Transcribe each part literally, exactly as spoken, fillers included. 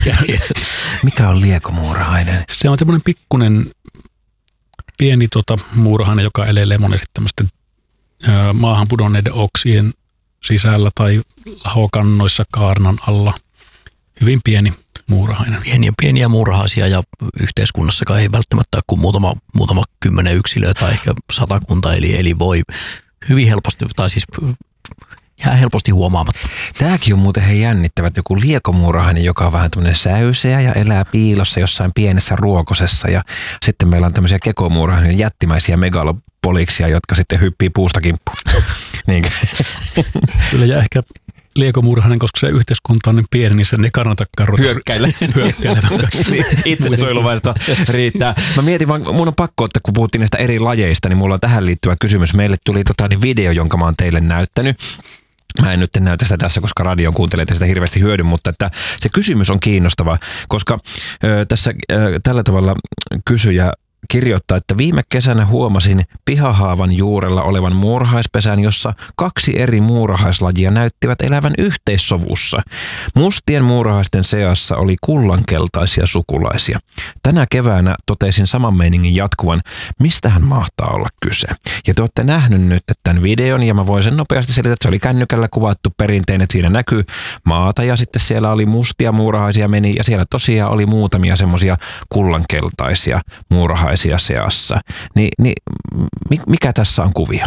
Mikä on liekomuurahainen? Se on semmoinen pikkunen, pieni tota, muurahainen, joka elelee monesti tämmöisten ö, maahan pudonneiden oksien sisällä tai lahokannoissa kaarnan alla. Hyvin pieni muurahainen. Pieniä, pieniä muurahaisia ja yhteiskunnassakaan ei välttämättä ole kuin muutama, muutama kymmenen yksilöä tai ehkä satakunta, eli, eli voi hyvin helposti, tai siis jää helposti huomaamatta. Tämäkin on muuten he jännittävät, joku liekomuurahainen, joka on vähän tämmöinen säyseä ja elää piilossa jossain pienessä ruokosessa. Ja sitten meillä on tämmöisiä kekomuurahainen jättimäisiä megalopoliksia, jotka sitten hyppii puusta kimppuun. Niin. Kyllä ja ehkä liekomuurahainen, koska se yhteiskunta on niin pieni, niin sen ei kannatakaan ruveta hyökkäillä. hyökkäillä. Itsesuojeluvaista riittää. Mä mietin vaan, mun on pakko, että kun puhuttiin näistä eri lajeista, niin mulla on tähän liittyvä kysymys. Meille tuli tota, niin video, jonka mä oon teille näyttänyt. Mä en nyt näytä sitä tässä, koska radion kuuntelijat sitä hirveästi hyödy, mutta että se kysymys on kiinnostava, koska ö, tässä ö, tällä tavalla kysyjä kirjoittaa, että viime kesänä huomasin pihahaavan juurella olevan muurahaispesän, jossa kaksi eri muurahaislajia näyttivät elävän yhteissovussa. Mustien muurahaisten seassa oli kullankeltaisia sukulaisia. Tänä keväänä totesin saman meiningin jatkuvan, mistähän mahtaa olla kyse. Ja te olette nähnyt nyt tämän videon ja mä voin sen nopeasti selittää, että se oli kännykällä kuvattu perinteinen, että siinä näkyy maata ja sitten siellä oli mustia muurahaisia meni ja siellä tosiaan oli muutamia semmoisia kullankeltaisia muurahaisia seassa. Ni, niin mikä tässä on kuvio?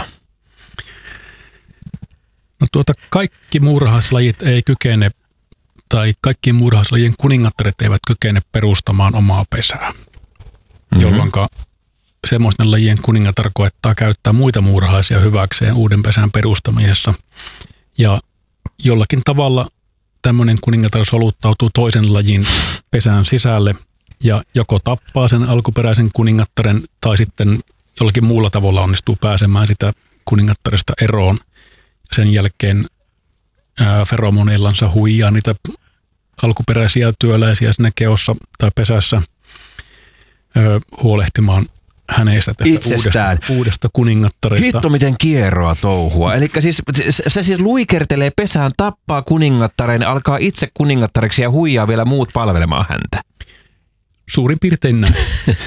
No tuota, kaikki muurahaislajit ei kykene, tai kaikkien muurahaislajien kuningattaret eivät kykene perustamaan omaa pesää, mm-hmm. jolloin semmoisten lajien kuningatar koettaa käyttää muita muurahaisia hyväkseen uuden pesän perustamisessa. Ja jollakin tavalla tämmöinen kuningatar soluttautuu toisen lajin pesään sisälle, ja joko tappaa sen alkuperäisen kuningattaren tai sitten jollakin muulla tavalla onnistuu pääsemään sitä kuningattaresta eroon. Sen jälkeen ää, feromoneillansa huijaa niitä alkuperäisiä työläisiä siinä keossa tai pesässä ää, huolehtimaan hänestä tästä uudesta, uudesta kuningattaresta. Hitto miten kierroa touhua. Eli siis se, se siis luikertelee pesään, tappaa kuningattaren, alkaa itse kuningattareksi ja huijaa vielä muut palvelemaan häntä. Suurin piirtein näin.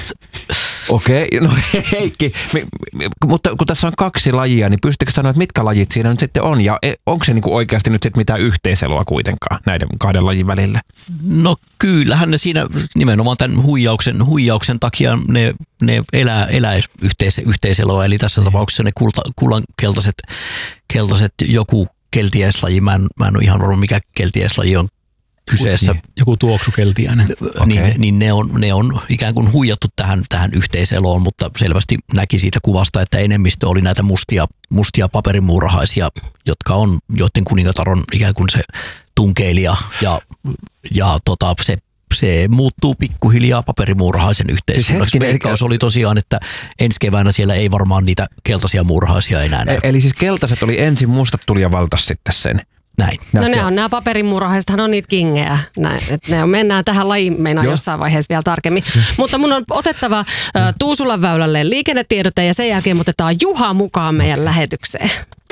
Okei, okay, no Heikki, mi, mi, mutta kun tässä on kaksi lajia, niin pystytkö sanoa, että mitkä lajit siinä nyt sitten on? Ja onko se niinku oikeasti nyt sitten mitään yhteiseloa kuitenkaan näiden kahden lajin välillä? No kyllähän ne siinä nimenomaan tämän huijauksen, huijauksen takia ne, ne elää, elää yhteis, yhteiseloa. Eli tässä tapauksessa ne kulta, kullankeltaiset keltaiset, joku keltiäislaji, mä en, mä en ole ihan varma mikä keltiäislaji on kyseessä. Joku tuoksukeltiäinen. Niin, okay. niin ne, on, ne on ikään kuin huijattu tähän, tähän yhteiseloon, mutta selvästi näki siitä kuvasta, että enemmistö oli näitä mustia, mustia paperimuurahaisia, jotka on, joiden kuningatar on ikään kuin se tunkeilija ja, ja tota, se, se muuttuu pikkuhiljaa paperimuurahaisen yhteiskunnaksi. Siis veikkaus oli tosiaan, että ensi keväänä siellä ei varmaan niitä keltaisia muurahaisia enää näy. Eli siis keltaiset oli ensin, mustat tuli ja valtas sitten sen. Näin. No ne on nämä paperimuurahaisethan on niitä kingejä. Näin, että ne on, mennään tähän lajiin meinaan jossain vaiheessa vielä tarkemmin. Mutta mun on otettava uh, Tuusulan väylälle liikennetiedote ja sen jälkeen otetaan Juha mukaan meidän lähetykseen.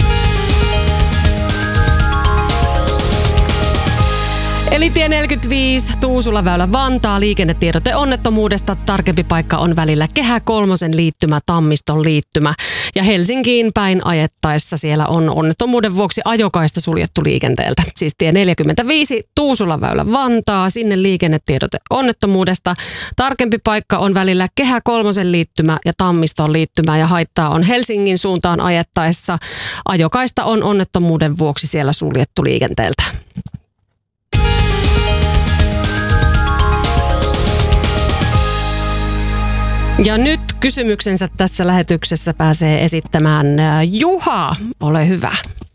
Eli tie neljäkymmentäviisi, Tuusulan väylä Vantaa, liikennetiedote onnettomuudesta. Tarkempi paikka on välillä Kehä kolmosen liittymä, Tammiston liittymä. Ja Helsinkiin päin ajettaessa siellä on onnettomuuden vuoksi ajokaista suljettu liikenteeltä. Siis tie neljäkymmentäviisi, Tuusulan väylä Vantaa, sinne liikennetiedote onnettomuudesta. Tarkempi paikka on välillä Kehä kolmosen liittymä ja Tammiston liittymä. Ja haittaa on Helsingin suuntaan ajettaessa. Ajokaista on onnettomuuden vuoksi siellä suljettu liikenteeltä. Ja nyt kysymyksensä tässä lähetyksessä pääsee esittämään Juha. Ole hyvä.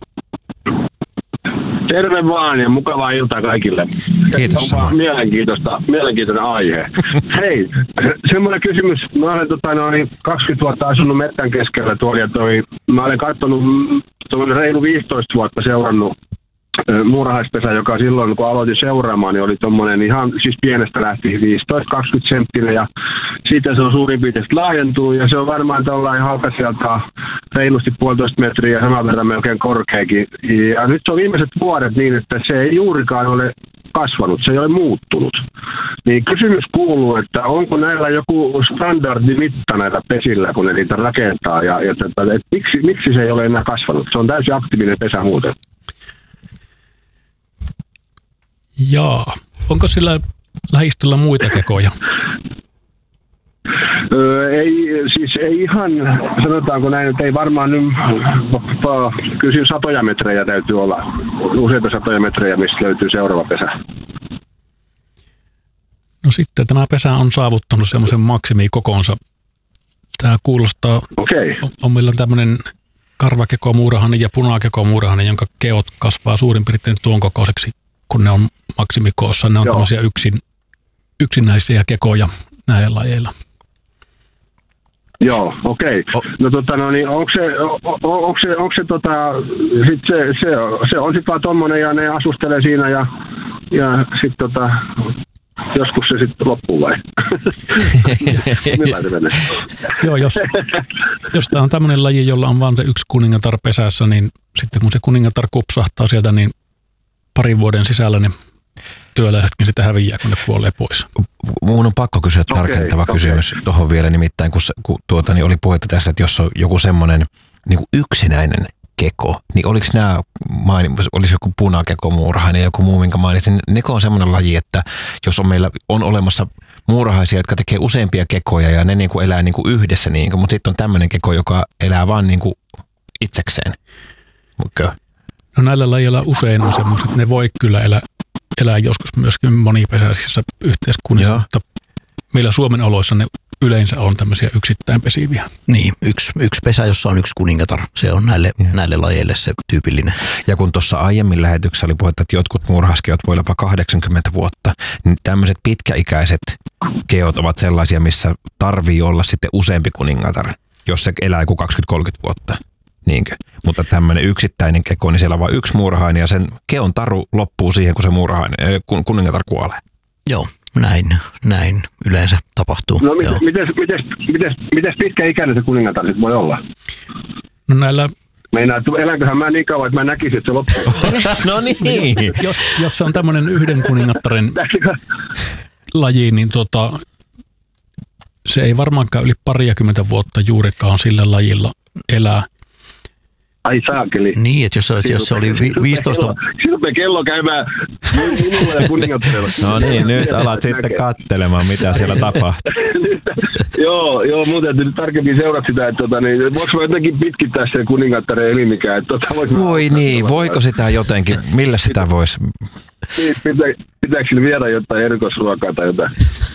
Terve vaan ja mukavaa iltaa kaikille. Kiitos. Onpa mielenkiintoista, mielenkiintoinen aihe. Hei, semmoinen kysymys. Mä olen tota, noin kaksikymmentä vuotta asunut metsän keskellä tuolla ja toi, mä olen katsonut reilu viisitoista vuotta seurannut muurahaispesä, joka silloin kun aloitin seuraamaan, niin oli tommonen ihan siis pienestä lähti viisitoista kaksikymmentä senttinen ja siitä se on suurin piirtein laajentunut ja se on varmaan tuollainen halkasijalta reilusti puolitoista metriä ja saman verran melkein korkeakin. Ja nyt on viimeiset vuodet niin, että se ei juurikaan ole kasvanut, se ei ole muuttunut. Niin kysymys kuuluu, että onko näillä joku standardimitta näitä pesillä, kun ne niitä rakentaa ja, ja että, että miksi, miksi se ei ole enää kasvanut? Se on täysin aktiivinen pesä muuten. Jaa. Onko sillä lähistöllä muita kekoja? Öö, ei, siis ei ihan, sanotaanko näin, että ei varmaan nyt, kyllä siinä satoja metrejä täytyy olla, useita satoja metrejä, mistä löytyy seuraava pesä. No sitten tämä pesä on saavuttanut semmoisen maksimikokonsa. Tämä kuulostaa, Okei. on, on meillä tämmöinen karvakekomuurahainen ja punakekomuurahainen, jonka keot kasvaa suurin piirtein tuon kokoiseksi, kun ne on maksimikoossa. Ne on Joo. tämmöisiä yksin, yksinäisiä kekoja näillä lajeilla. Joo, okei. Okay. No tota no niin, onko se, on, onko se, onko se tota, sit se, se, se on sitten vaan tommonen ja ne asustelee siinä ja, ja sitten tota, joskus se sitten loppuu vai? Millä se menee? Joo, jos, jos tämä on tämmöinen laji, jolla on vain se yksi kuningatar pesässä, niin sitten kun se kuningatar kupsahtaa sieltä, niin parin vuoden sisällä ne työläisetkin sitä häviää, kun ne kuolee pois. Mun on pakko kysyä tarkentava okay, kysymys okay. tuohon vielä, nimittäin kun, kun tuota, niin oli puhetta tässä, että jos on joku semmoinen niin kuin yksinäinen keko, niin oliko nämä, olisi joku punakekomuurahainen ja joku muu, minkä mainitsin, neko on semmoinen laji, että jos on meillä on olemassa muurahaisia, jotka tekee useampia kekoja ja ne niin kuin elää niin kuin yhdessä, niin kuin, mutta sitten on tämmöinen keko, joka elää vaan niin kuin itsekseen. Okay. No näillä lajeilla usein on semmoiset, että ne voi kyllä elää, elää joskus myöskin monipesäisissä yhteiskunnissa, mutta meillä Suomen oloissa ne yleensä on tämmöisiä yksittäin pesiviä. Niin, yksi, yksi pesä, jossa on yksi kuningatar. Se on näille, näille lajeille se tyypillinen. Ja kun tuossa aiemmin lähetyksessä oli puhetta, että jotkut muurahaskeot voi jopa kahdeksankymmentä vuotta, niin tämmöiset pitkäikäiset keot ovat sellaisia, missä tarvii olla sitten useampi kuningatar, jos se elää joku kaksikymmentä kolmekymmentä vuotta. Niinkö? Mutta tämmöinen yksittäinen keko, niin siellä on vain yksi muurahainen ja sen keon taru loppuu siihen, kun se muurahainen, kuningatar kuolee. Joo, näin, näin yleensä tapahtuu. No mites, mites, mites, mites, mites pitkäikäinen se kuningatar sitten voi olla? No näillä... Meinaa, että elänköhän mä niin kauan, että mä näkisin, että se loppuu. No niin. Jos, jos se on tämmöinen yhden kuningattaren laji, niin tota, se ei varmaankaan yli pariakymmentä vuotta juurikaan sillä lajilla elää. Ai saakeli. Niin, että jos, jos se oli vi- viisitoista... Silloin kello käymään minulla ja kuningattarella. No niin, nyt alat sitten katselemaan, mitä siellä tapahtuu. Joo, joo, muuten täytyy nyt tarkemmin seurata sitä, että tota, niin, voiko mä jotenkin pitkittää sen kuningattaren elinikään? Että, tota, Voi niin, voiko sitä jotenkin, millä sitä voisi? Pitää, pitääkö sillä viedä jotain erikoisruokaa tai jotain?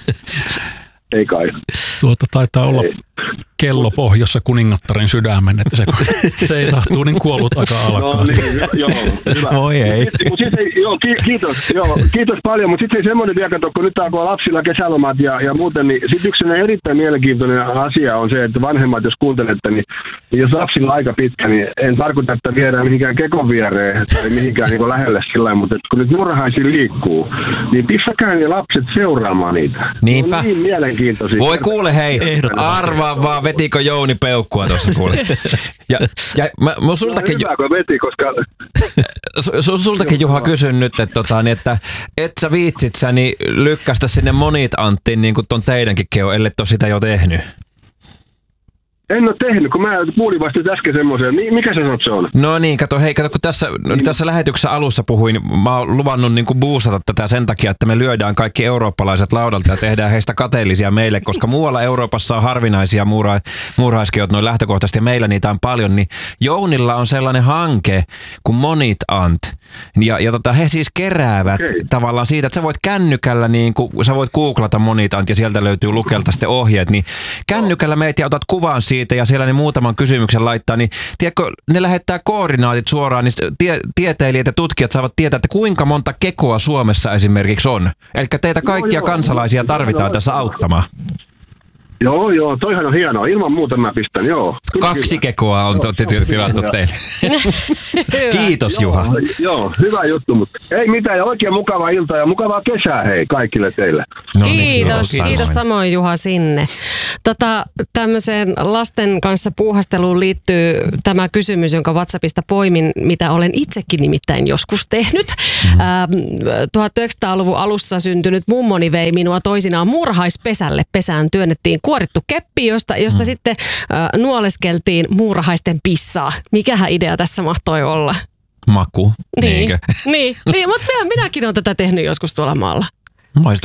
Ei kai. Tuota taitaa olla ei. kello pohjassa kuningattaren sydämen, että se, se ei sahtuu niin kuollut aika alkaa. No niin, joo, hyvä. Oi ei. Sitten, mut sit ei joo, ki- kiitos, joo, kiitos paljon, mutta sitten semmoinen vielä, kun nyt alkoi lapsilla kesälomat ja, ja muuten, niin sitten yksi erittäin mielenkiintoinen asia on se, että vanhemmat, jos kuuntelette, niin, niin jos lapsilla on aika pitkä, niin en tarkoita, että viedään mihinkään kekon viereen tai mihinkään niin lähelle sillä lailla, mutta kun nyt murhaisia liikkuu, niin pistäkää ne lapset seuraamaan niitä. Niinpä. On niin mielenkiintoisia. Voi kuule hei, arvaa vaan, vetikö Jouni peukkua tuossa kuule. Ja, ja mä, mä sultakin, no, hyvä, kun veti, koska... su, sultakin Juha kysyn nyt, että, tota, niin, että et sä viitsit sä niin lykkästä sinne monit Anttiin niin kuin ton teidänkin keo, ellei ole sitä jo tehnyt. En ole tehnyt, kun mä kuulin vasta äsken semmoisen. Mikä se sanot se on? No niin, kato, hei, kato, kun tässä, niin. tässä lähetyksessä alussa puhuin, mä oon luvannut niin kuin boostata tätä sen takia, että me lyödään kaikki eurooppalaiset laudalta ja tehdään heistä kateellisia meille, koska muualla Euroopassa on harvinaisia muura, muurahaiskeot noin lähtökohtaisesti ja meillä niitä on paljon, niin Jounilla on sellainen hanke kuin Monit Ant. Ja, ja tota, he siis keräävät okay. tavallaan siitä, että sä voit kännykällä, niin kuin, sä voit googlata Monit Ant ja sieltä löytyy Lukelta sitten ohjeet, niin kännykällä meitä ja otat kuvan siitä ja siellä ne muutaman kysymyksen laittaa, niin tiedätkö, ne lähettää koordinaatit suoraan, niin tie, tieteilijät ja tutkijat saavat tietää, että kuinka monta kekoa Suomessa esimerkiksi on. Eli teitä kaikkia no, kansalaisia tarvitaan tässä auttamaan. Joo, joo, toihan on hienoa. Ilman muuta mä pistän, joo. Kyllä, Kaksi kyllä. kekoa on Joo, to- joo, tilattu joo. teille. Kiitos Juha. Joo, joo, hyvä juttu, mutta ei mitään ja oikein mukavaa iltaa ja mukavaa kesää hei kaikille teille. No niin, Kiitos, samoin. kiitos samoin Juha sinne. Tota, tämmöiseen lasten kanssa puuhasteluun liittyy tämä kysymys, jonka WhatsAppista poimin, mitä olen itsekin nimittäin joskus tehnyt. Mm-hmm. Ähm, tuhatyhdeksänsataaluvun alussa syntynyt mummoni vei minua toisinaan muurahaispesälle. Pesään työnnettiin kuorittu keppi, josta, josta mm. sitten äh, nuoleskeltiin muurahaisten pissaa. Mikähän idea tässä mahtoi olla? Maku, Niin, niinkö? niin, niin mutta minäkin olen tätä tehnyt joskus tuolla maalla. Mä